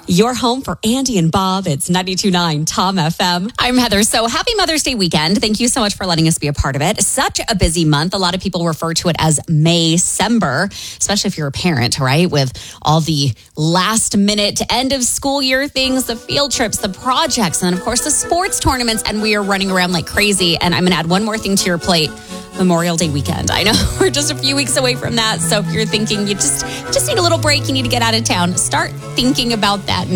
Your home for Andy and Bob. It's 92.9 Tom FM. I'm Heather. So happy Mother's Day weekend. Thank you so much for letting us be a part of it. Such a busy month. A lot of people refer to it as May-cember, especially if you're a parent, right? With all the last minute end of school year things, the field trips, the projects, and then of course the sports tournaments. And we are running around like crazy. And I'm going to add one more thing to your plate. Memorial Day weekend. I know we're just a few weeks away from that. So if you're thinking you just need a little break, you need to get out of town, start thinking about that